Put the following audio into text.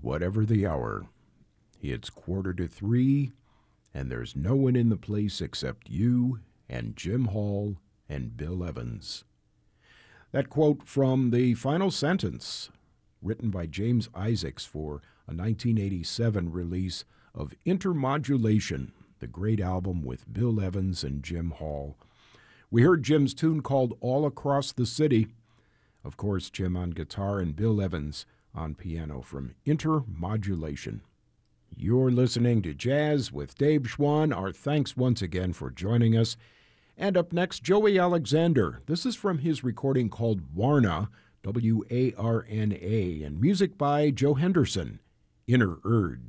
whatever the hour. It's 2:45, and there's no one in the place except you and Jim Hall and Bill Evans. That quote from The Final Sentence, written by James Isaacs for a 1987 release of Intermodulation, the great album with Bill Evans and Jim Hall. We heard Jim's tune called All Across the City. Of course, Jim on guitar and Bill Evans on piano from Intermodulation. You're listening to Jazz with Dave Schwann. Our thanks once again for joining us. And up next, Joey Alexander. This is from his recording called Warna, W-A-R-N-A, and music by Joe Henderson, Inner Urge.